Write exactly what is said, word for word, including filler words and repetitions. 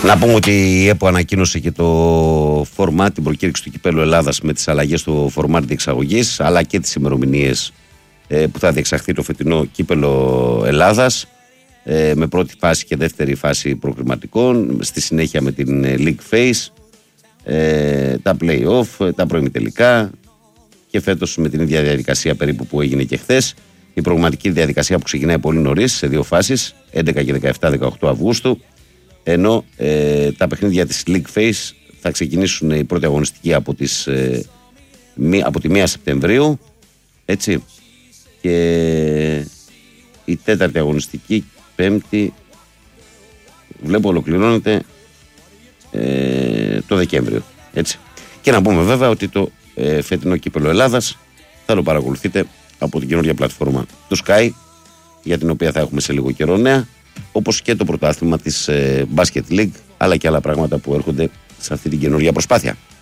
Να πούμε ότι η ΕΠΟ ανακοίνωσε και το φορμάτ, την προκήρυξη του Κυπέλλου Ελλάδας με τις αλλαγές στο φορμάτ διεξαγωγής, αλλά και τις ημερομηνίες ε, που θα διεξαχθεί το φετινό Κύπελλο Ελλάδας, ε, με πρώτη φάση και δεύτερη φάση προκριματικών, στη συνέχεια με την ε, League Phase, ε, τα play-off, τα προημιτελικά και φέτος με την ίδια διαδικασία περίπου που έγινε και χθες. Η προγραμματική διαδικασία που ξεκινάει πολύ νωρίς σε δύο φάσεις, έντεκα και δεκαεπτά δεκαοκτώ Αυγούστου, ενώ ε, τα παιχνίδια της League Phase θα ξεκινήσουν η πρώτη αγωνιστική από, τις, ε, μη, από τη μία Σεπτεμβρίου, έτσι, και η τέταρτη αγωνιστική, πέμπτη, βλέπω ολοκληρώνεται ε, το Δεκέμβριο, έτσι. Και να πούμε βέβαια ότι το ε, φετινό Κύπελλο Ελλάδας θα το παρακολουθείτε από την καινούργια πλατφόρμα του Sky, για την οποία θα έχουμε σε λίγο καιρό νέα, όπως και το πρωτάθλημα της ε, Basket League, αλλά και άλλα πράγματα που έρχονται σε αυτή την καινούργια προσπάθεια.